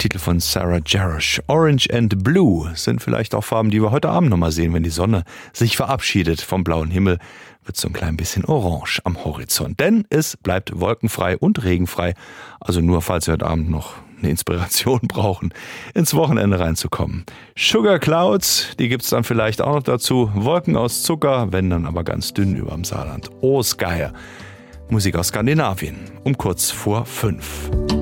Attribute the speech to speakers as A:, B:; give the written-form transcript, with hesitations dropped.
A: Titel von Sarah Jarosz. Orange and Blue sind vielleicht auch Farben, die wir heute Abend nochmal sehen, wenn die Sonne sich verabschiedet vom blauen Himmel. Wird so ein klein bisschen orange am Horizont. Denn es bleibt wolkenfrei und regenfrei. Also nur, falls wir heute Abend noch eine Inspiration brauchen, ins Wochenende reinzukommen. Sugar Clouds, die gibt's dann vielleicht auch noch dazu. Wolken aus Zucker, wenn dann aber ganz dünn überm Saarland. Åsgeier. Musik aus Skandinavien. Um kurz vor 5.